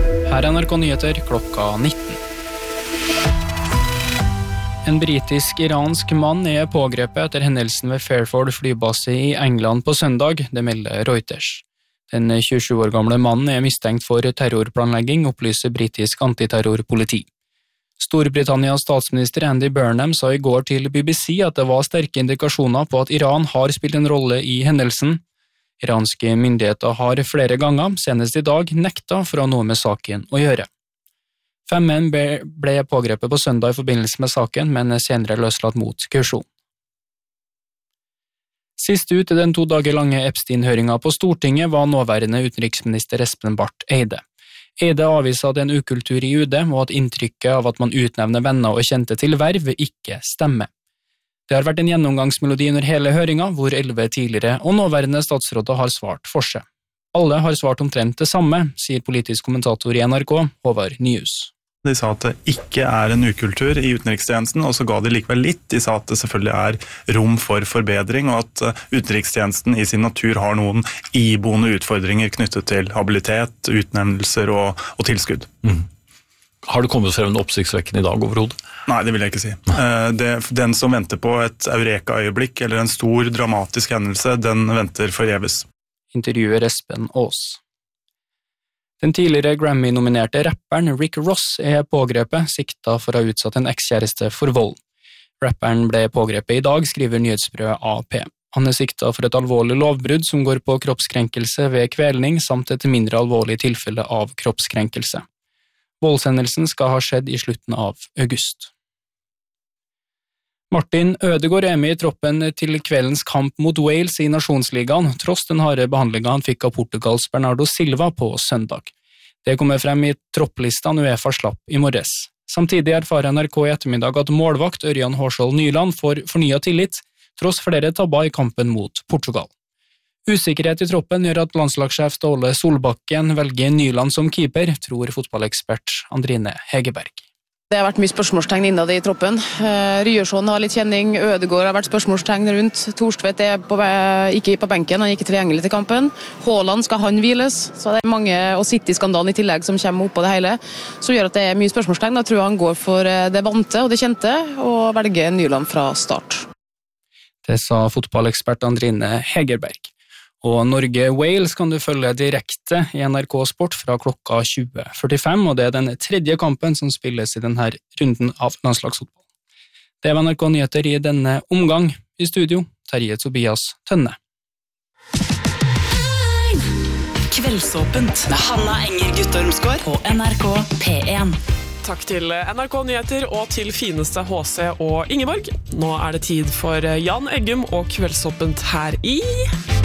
Her er NRK Nyheter klokka 19. En britisk-iransk mann er pågrepet etter hendelsen ved Fairford flybase i England på søndag, det melder Reuters. Den 27 år gamle mannen er mistenkt for terrorplanlegging, opplyser britisk antiterrorpoliti. Storbritannias statsminister Andy Burnham sa i går til BBC at det var sterke indikasjoner på at Iran har spilt en rolle i hendelsen. Iranske myndigheter har flere ganger, senest i dag, nekta for å ha noe med saken å gjøre. 5 menn ble pågrepet på søndag i forbindelse med saken, men senere løslatt mot kausjon. Sist ut i den 2 dager lange Epstein-høringen på Stortinget var nåværende utenriksminister Espen Barth Eide. Eide avviser at det er en ukultur i UD, og at inntrykket av at man utnevner venner og kjente til verv ikke stemmer. Det har vært en gjennomgangsmelodi under hele høringen, hvor 11 tidligere og nåværende statsråder har svart for seg. Alle har svart omtrent det samme, sier politisk kommentator i NRK, Håvard Nyhus. De sa at det ikke er en ukultur i utenrikstjenesten, og så ga de likevel litt. De sa at det selvfølgelig er rom for forbedring, og at utenrikstjenesten i sin natur har noen iboende utfordringer knyttet til habilitet, utnevnelser og tilskudd. Har det kommet frem en oppsiktsvekkende i dag overhodet? Nei, det vil jeg ikke si. Den som venter på et eureka-øyeblikk eller en stor dramatisk hendelse, den venter forgjeves. Intervjuer Espen Aas. Den tidligere Grammy-nominerte rapperen Rick Ross er pågrepet, sikta for å ha utsatt en ekskjæreste for vold. Rapperen ble pågrepet i dag, skriver nyhetsbyrået AP. Han er sikta for et alvorlig lovbrudd som går på kroppskrenkelse ved kvelning, samt et mindre alvorlig tilfelle av kroppskrenkelse. Voldshendelsen skal ha skjedd i slutten av august. Martin Ødegaard er med i troppen til kveldens kamp mot Wales i Nasjonsligaen, tross den harde behandlingen han fikk av Portugals Bernardo Silva på søndag. Det kommer frem i tropplistene UEFA slapp i morges. Samtidig erfarer NRK i ettermiddag at målvakt Ørjan Hårskjold Nyland får fornyet tillit, tross flere tabber i kampen mot Portugal. Usikkerhet i troppen gjør at landslagssjef Ståle Solbakken velger Nyland som keeper, tror fotballekspert Andrine Hegerberg. Det har vært mye spørsmålstegn innad i troppen. Ryerson har litt kjenning, Ødegaard har vært spørsmålstegn rundt. Thorstvedt er ikke på benken, han er ikke tilgjengelig til kampen. Haaland skal han hviles, så det er mange, og City-skandalen i tillegg som kommer opp på det hele, som gjør at det er mye spørsmålstegn. Da tror jeg han går for det vante og det kjente, og velger Nyland fra start. Det sa fotballekspert Andrine Hegerberg. Og Norge-Wales kan du følge direkte i NRK Sport fra klokka 20.45, og det er den 3. kampen som spilles i denne runden av landslagsfotball. Det var NRK Nyheter i denne omgang. I studio, Terje Tobias Tønne. Kveldsåpent med Hanna Enger Guttormsgaard på NRK P1. Takk til NRK Nyheter og til fineste HC og Ingeborg. Nå er det tid for Jan Eggum og Kveldsåpent her i...